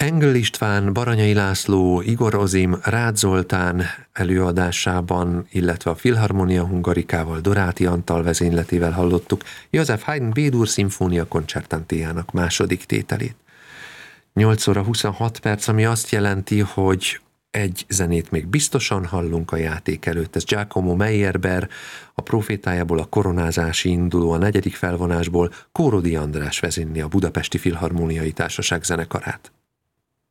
Engel István, Baranyai László, Igor Ozim, Rácz Zoltán előadásában, illetve a Filharmonia Hungarikával, Doráti Antal vezényletével hallottuk József Haydn B-dur szimfónia koncertantéjának második tételét. 8 óra 26 perc, ami azt jelenti, hogy egy zenét még biztosan hallunk a játék előtt. Ez Giacomo Meyerbeer, a Profétájából, a koronázási induló, a 4. felvonásból Kórodi András vezényli a Budapesti Filharmóniai Társaság zenekarát.